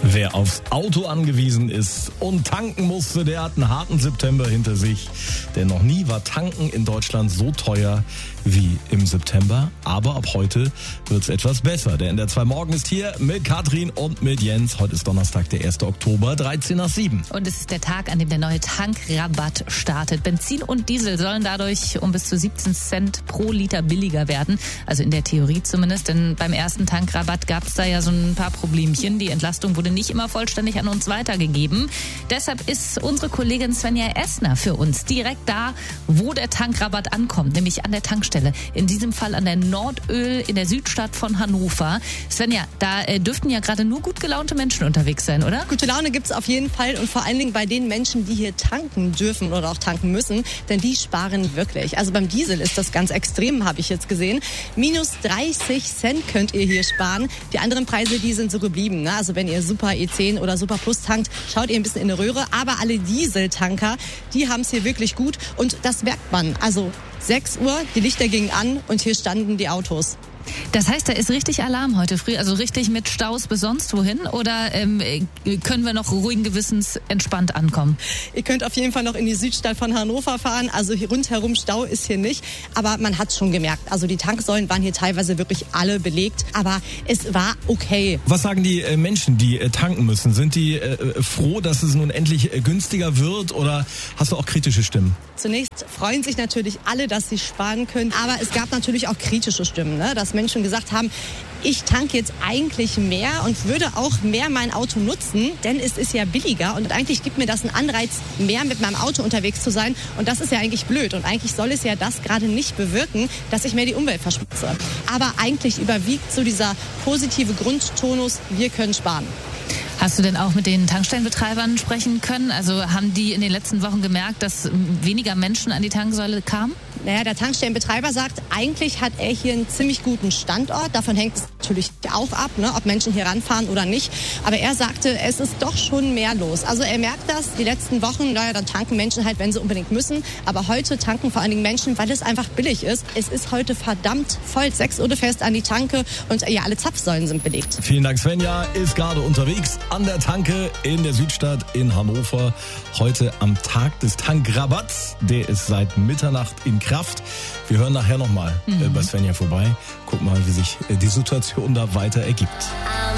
Wer aufs Auto angewiesen ist und tanken musste, der hat einen harten September hinter sich. Denn noch nie war Tanken in Deutschland so teuer wie im September. Aber ab heute wird es etwas besser. Denn der 2 Morgen ist hier mit Katrin und mit Jens. Heute ist Donnerstag, der 1. Oktober, 13 nach 7. Und es ist der Tag, an dem der neue Tankrabatt startet. Benzin und Diesel sollen dadurch um bis zu 17 Cent pro Liter billiger werden. Also in der Theorie zumindest. Denn beim ersten Tankrabatt gab es da ja so ein paar Problemchen. Die Entlastung wurde nicht immer vollständig an uns weitergegeben. Deshalb ist unsere Kollegin Svenja Essner für uns direkt da, wo der Tankrabatt ankommt, nämlich an der Tankstelle. In diesem Fall an der Nordöl in der Südstadt von Hannover. Svenja, da dürften ja gerade nur gut gelaunte Menschen unterwegs sein, oder? Gute Laune gibt's auf jeden Fall und vor allen Dingen bei den Menschen, die hier tanken dürfen oder auch tanken müssen, denn die sparen wirklich. Also beim Diesel ist das ganz extrem, habe ich jetzt gesehen. Minus 30 Cent könnt ihr hier sparen. Die anderen Preise, die sind so geblieben. Ne? Also wenn ihr Super E10 oder Super Plus tankt, schaut ihr ein bisschen in die Röhre. Aber alle Dieseltanker, die haben es hier wirklich gut und das merkt man. Also 6 Uhr, die Lichter gingen an und hier standen die Autos. Das heißt, da ist richtig Alarm heute früh, also richtig mit Staus bis sonst wohin? Oder können wir noch ruhigen Gewissens entspannt ankommen? Ihr könnt auf jeden Fall noch in die Südstadt von Hannover fahren. Also hier rundherum Stau ist hier nicht. Aber man hat es schon gemerkt. Also die Tanksäulen waren hier teilweise wirklich alle belegt. Aber es war okay. Was sagen die Menschen, die tanken müssen? Sind die froh, dass es nun endlich günstiger wird? Oder hast du auch kritische Stimmen? Zunächst freuen sich natürlich alle, dass sie sparen können. Aber es gab natürlich auch kritische Stimmen, ne? Dass Menschen gesagt haben, ich tanke jetzt eigentlich mehr und würde auch mehr mein Auto nutzen, denn es ist ja billiger und eigentlich gibt mir das einen Anreiz, mehr mit meinem Auto unterwegs zu sein und das ist ja eigentlich blöd und eigentlich soll es ja das gerade nicht bewirken, dass ich mehr die Umwelt verschmutze. Aber eigentlich überwiegt so dieser positive Grundtonus, wir können sparen. Hast du denn auch mit den Tankstellenbetreibern sprechen können? Also haben die in den letzten Wochen gemerkt, dass weniger Menschen an die Tanksäule kamen? Naja, der Tankstellenbetreiber sagt, eigentlich hat er hier einen ziemlich guten Standort. Davon hängt es natürlich auch ab, ne, ob Menschen hier ranfahren oder nicht. Aber er sagte, es ist doch schon mehr los. Also er merkt das, die letzten Wochen, naja, dann tanken Menschen halt, wenn sie unbedingt müssen. Aber heute tanken vor allen Dingen Menschen, weil es einfach billig ist. Es ist heute verdammt voll. 6 Uhr fest an die Tanke und ja, alle Zapfsäulen sind belegt. Vielen Dank, Svenja ist gerade unterwegs an der Tanke in der Südstadt in Hannover. Heute am Tag des Tankrabatts. Der ist seit Mitternacht in Kraft. Wir hören nachher nochmal bei Svenja vorbei. Guck mal, wie sich die Situation da weiter ergibt.